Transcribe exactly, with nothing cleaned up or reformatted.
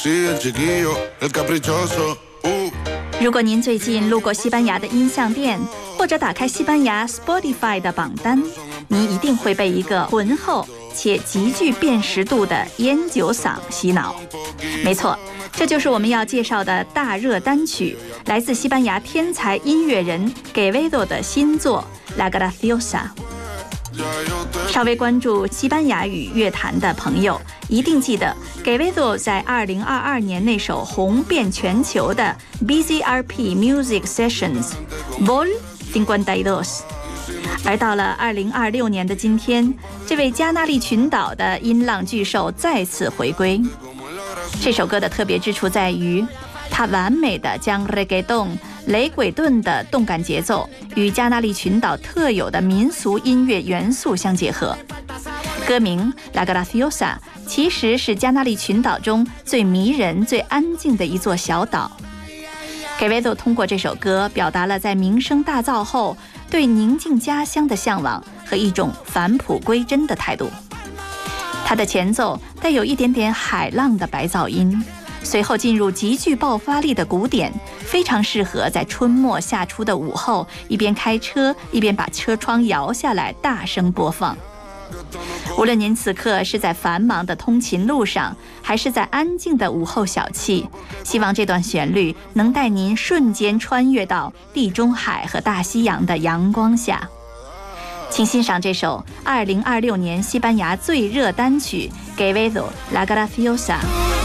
如果您最近路过西班牙的音像店，或者打开西班牙 Spotify 的榜单，您一定会被一个浑厚且极具辨识度的烟酒嗓洗脑。没错，这就是我们要介绍的大热单曲，来自西班牙天才音乐人 Quevedo 的新作 La Graciosa。 稍微关注西班牙语乐坛的朋友一定记得 Quevedo 在二零二二年那首红遍全球的 B Z R P Music Sessions Vol. 五十二。而到了二零二六年的今天，这位加那利群岛的音浪巨兽再次回归。这首歌的特别之处在于，它完美地将 reggaeton 雷鬼顿的动感节奏与加那利群岛特有的民俗音乐元素相结合。歌名 La Graciosa 其实是加那利群岛中最迷人、最安静的一座小岛。Quevedo 通过这首歌表达了在名声大噪后对宁静家乡的向往和一种返璞归真的态度。它的前奏带有一点点海浪的白噪音，随后进入极具爆发力的鼓点，非常适合在春末夏初的午后一边开车一边把车窗摇下来大声播放。无论您此刻是在繁忙的通勤路上，还是在安静的午后小憩，希望这段旋律能带您瞬间穿越到地中海和大西洋的阳光下。请欣赏这首二零二六年西班牙最热单曲 Quevedo La Graciosa。